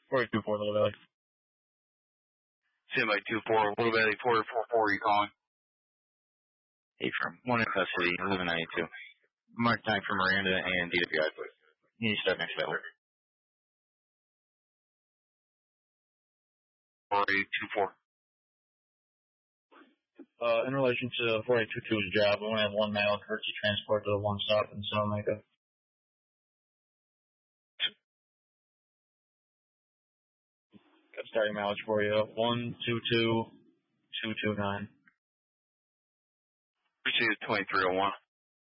4824 Little Valley. Standby 24, Little Valley 444, are you calling? Hey, from 1 in custody, 1192. Mark 9 for Miranda and DWI, please. You need to start next battle. 4824. In relation to 4822's job, we only have one male emergency transport to the one stop in Salamanca. Got starting mileage for you, 122229. Appreciate it, 2301.